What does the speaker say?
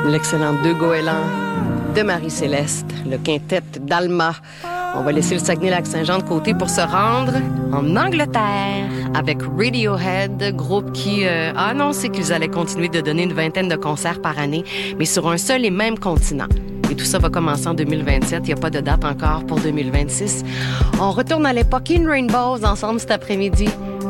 L'excellent De Goéland de Marie-Céleste, le quintet d'Alma. On va laisser le Saguenay-Lac-Saint-Jean de côté pour se rendre en Angleterre avec Radiohead, groupe qui a annoncé qu'ils allaient continuer de donner une vingtaine de concerts par année, mais sur un seul et même continent. Et tout ça va commencer en 2027. Il n'y a pas de date encore pour 2026. On retourne à l'époque In Rainbows ensemble cet après-midi.